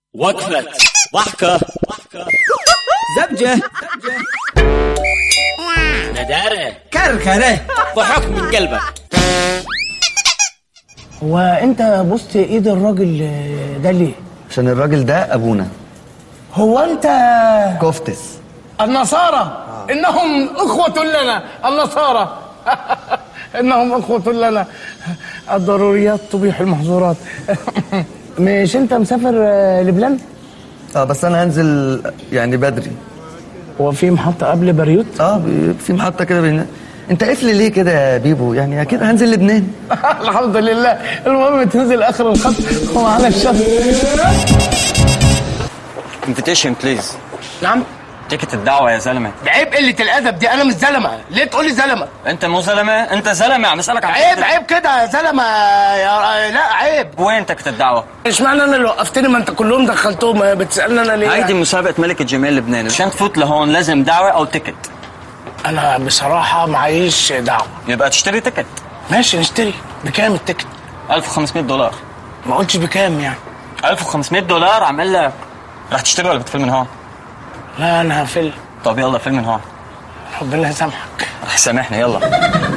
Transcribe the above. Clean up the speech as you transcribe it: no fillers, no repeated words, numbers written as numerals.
وقفة ضحكة زبجة ندارة كركرة ضحك من قلبك. هو انت بصت ايد الراجل ده ليه؟ عشان الراجل ده ابونا. هو انت كفتس. النصارى انهم اخوة لنا النصارى انهم اخوة لنا الضروريات تبيح المحظورات مش انت مسافر لبنان؟ بس انا هنزل يعني بدري. هو في محطة قبل بيروت؟ في محطة كده انت قفل ليه كده يا بيبو؟ يعني اكيد هنزل لبنان. الحمد لله. المهم تنزل اخر الخط ومعانا الشط. انفيتيشن بليز. نعم؟ تيكت الدعوة يا زلمة. عيب قلة الأدب دي، أنا مش زلمة، ليه تقولي زلمة؟ انت مو زلمة، انت زلمة، عم اسألك عن عيب كده يا زلمة لا عيب. وين تيكت الدعوة؟ اشمعنى أنا اللي وقفتني؟ ما أنت كلهم دخلتهم، بتسألني أنا ليه؟ هيدي مسابقة ملكة جمال لبنان، عشان تفوت لهون لازم دعوة أو تيكت. أنا بصراحة معيش دعوة. يبقى تشتري تيكت. ماشي نشتري. بكام التيكت؟ $1500. ما قلتش بكام يعني. $1500 عم قال لك. رح تشتري ولا بتفل من هون؟ لا أنا هفل. طب يلا فيل من هون. ربنا يسامحك. رح يسامحنا يلا.